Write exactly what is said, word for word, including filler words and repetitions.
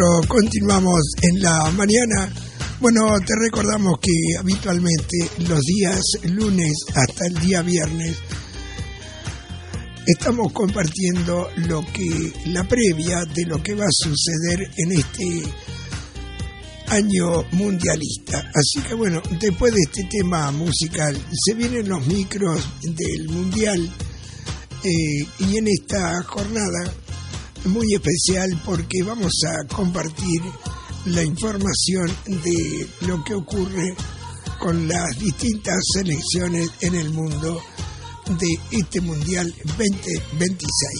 Continuamos en la mañana. Bueno, te recordamos que habitualmente los días lunes hasta el día viernes estamos compartiendo lo que la previa de lo que va a suceder en este año mundialista. Así que bueno, después de este tema musical se vienen los micros del mundial eh, y en esta jornada muy especial porque vamos a compartir la información de lo que ocurre con las distintas selecciones en el mundo de este Mundial veinte veintiséis.